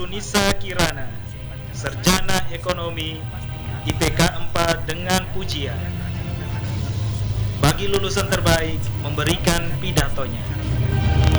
Yunisa Kirana, Sarjana Ekonomi, IPK 4 dengan pujian. Bagi lulusan terbaik memberikan pidatonya.